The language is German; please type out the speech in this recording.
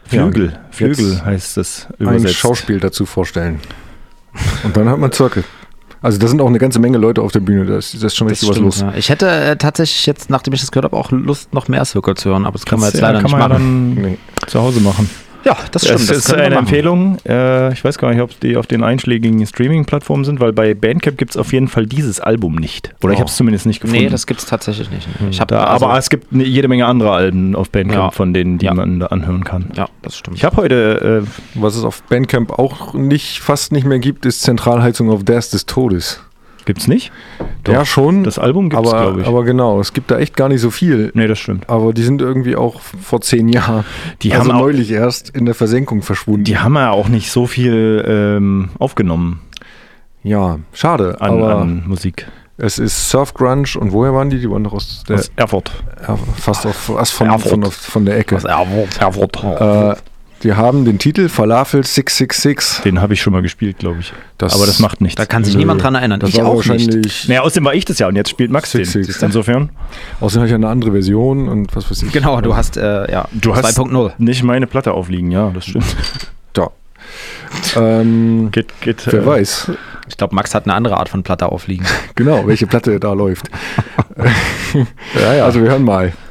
Flügel. Ja, Flügel heißt das übersetzt. Ein Schauspiel dazu vorstellen. Und dann hat man Zirkel. Also da sind auch eine ganze Menge Leute auf der Bühne, da ist schon richtig was los. Ja. Ich hätte tatsächlich jetzt, nachdem ich das gehört habe, auch Lust, noch mehr Circle zu hören, aber das können wir jetzt leider nicht machen. Dann zu Hause machen. Ja, das stimmt. Das ist eine Empfehlung. Ich weiß gar nicht, ob die auf den einschlägigen Streaming-Plattformen sind, weil bei Bandcamp gibt es auf jeden Fall dieses Album nicht. Oder ich habe es zumindest nicht gefunden. Nee, das gibt es tatsächlich nicht. Aber es gibt jede Menge andere Alben auf Bandcamp, von denen, die man da anhören kann. Ja, das stimmt. Ich habe heute... was es auf Bandcamp auch fast nicht mehr gibt, ist Zentralheizung auf Ders des Todes. Gibt's nicht? Doch, ja, schon. Das Album gibt's, glaube ich. Aber genau, es gibt da echt gar nicht so viel. Nee, das stimmt. Aber die sind irgendwie auch vor 10 Jahren, haben neulich erst in der Versenkung verschwunden. Die haben ja auch nicht so viel aufgenommen. Ja, schade. An Musik. Es ist Surf Grunge und woher waren die? Die waren doch aus Erfurt. Fast von der Ecke. Aus Erfurt. Die haben den Titel Falafel 666. Den habe ich schon mal gespielt, glaube ich. Aber das macht nichts. Da kann sich niemand dran erinnern. Das ich war auch wahrscheinlich nicht. Naja, außerdem war ich das ja und jetzt spielt Max 666. den. Insofern. Außerdem habe ich eine andere Version und was weiß ich. Genau, du hast 2.0. Nicht meine Platte aufliegen, ja, das stimmt. Ja. Wer weiß. Ich glaube, Max hat eine andere Art von Platte aufliegen. Genau, welche Platte da läuft. Ja, also wir hören mal.